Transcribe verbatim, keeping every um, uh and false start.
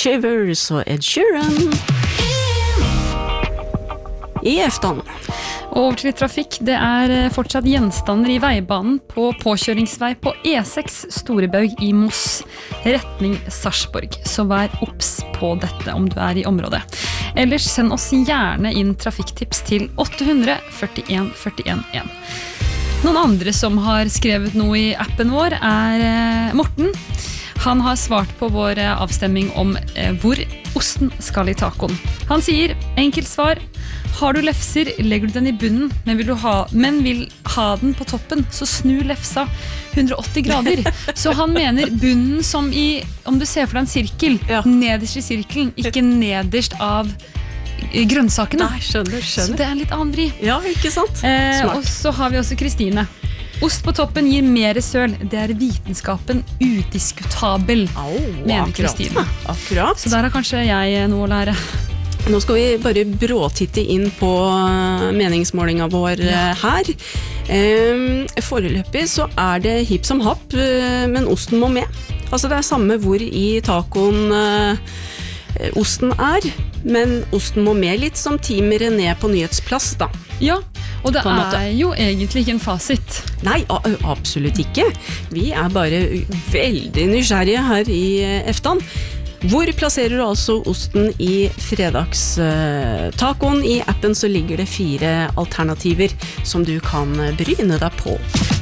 Shivers og Ed Sheeran I eftan. Over til trafikk. Det er fortsatt gjenstander I veibanen på påkjøringsvei på E seks Storebaug I Moss, retning Sarpsborg. Så vær obs på dette om du er I området. Ellers send oss gjerne inn trafikktips til åtte hundre førtien førtien én. Noen andre som har skrevet noe I appen vår er Morten. Han har svart på vår avstemming om hvor osten skal I tacoen. Han sier, enkelt svar, har du lefser, legger du den I bunnen, men vil, du ha, men vil ha den på toppen, så snu lefsa hundre og åtti grader. Så han mener bunnen som I, om du ser for deg en sirkel, ja. Nederst I sirkelen, ikke nederst av grønnsakene. Nei, skjønner, skjønner. Så det er en litt annen vri. Ja, ikke sant? Eh, og så har vi også Kristine. Ost på toppen gir mer søl. Det er vitenskapen udiskutabel, oh, mener akkurat. Kristine. Akkurat. Så der har kanskje jeg noe å lære. Nå skal vi bare bråtitte inn på meningsmålingen vår ja. Her. Um, foreløpig så er det hipp som happ, men osten må med. Altså det er samme hvor I tacoen uh, osten er, men osten må med litt som Team René på nyhetsplass da. Ja, og det er jo egentlig ikke en fasit. Nei, absolutt ikke. Vi er bare veldig nysgjerrige her I eftan. Hvor plasserer du altså osten I fredagstacoen? I appen så ligger det fire alternativer som du kan bryne deg på.